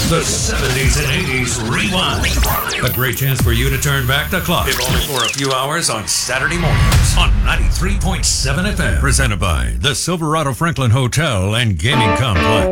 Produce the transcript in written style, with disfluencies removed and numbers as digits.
The 70s and 80s Rewind. A great chance for you to turn back the clock. If only for a few hours on Saturday mornings on 93.7 FM. Presented by the Silverado Franklin Hotel and Gaming Complex.